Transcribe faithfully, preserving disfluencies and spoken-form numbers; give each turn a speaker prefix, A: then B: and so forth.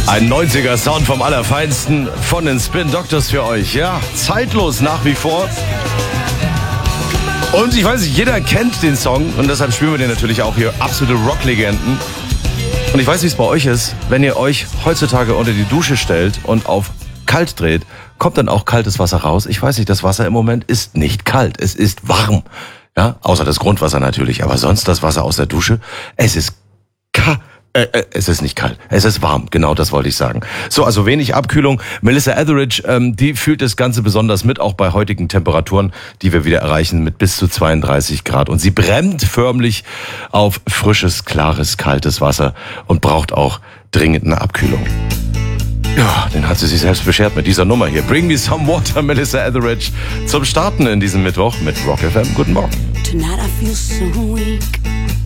A: Ein neunziger Sound vom Allerfeinsten von den Spin Doctors für euch. Ja, zeitlos nach wie vor. Und ich weiß nicht, jeder kennt den Song und deshalb spielen wir den natürlich auch hier. Absolute Rocklegenden. Und ich weiß, wie es bei euch ist, wenn ihr euch heutzutage unter die Dusche stellt und auf kalt dreht, kommt dann auch kaltes Wasser raus. Ich weiß nicht, das Wasser im Moment ist nicht kalt, es ist warm. Ja, außer das Grundwasser natürlich, aber sonst das Wasser aus der Dusche, es ist ka Äh, äh, es ist nicht kalt, es ist warm, genau das wollte ich sagen. So, also wenig Abkühlung. Melissa Etheridge, ähm, die fühlt das Ganze besonders mit, auch bei heutigen Temperaturen, die wir wieder erreichen mit bis zu zweiunddreißig Grad. Und sie brennt förmlich auf frisches, klares, kaltes Wasser und braucht auch dringend eine Abkühlung. Ja, den hat sie sich selbst beschert mit dieser Nummer hier. Bring me some water, Melissa Etheridge. Zum Starten in diesem Mittwoch mit Rock F M. Guten Morgen.
B: Tonight I feel so weak.